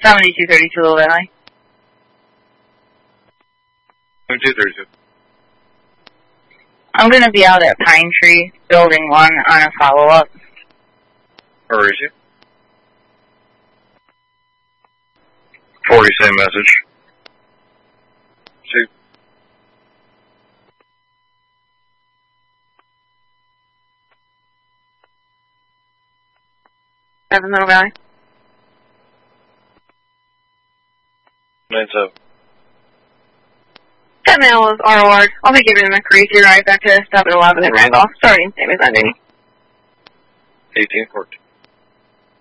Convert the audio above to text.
7232 Little Valley. 7232. I'm going to be out at Pine Tree, Building 1, on a follow-up. Where is you? 40, same message. Shoot. 7 Little Valley. 97. That mail is ROR. I'll be giving him a crazy ride back to stop at 11 in Randolph. Starting same as ending. 1814.